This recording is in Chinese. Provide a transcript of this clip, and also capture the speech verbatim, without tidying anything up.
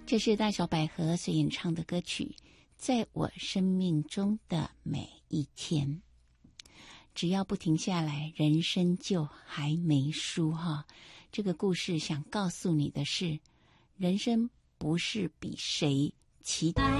这是大小百合所演唱的歌曲《在我生命中的每一天》。只要不停下来，人生就还没输哈。这个故事想告诉你的是，人生不是比谁其他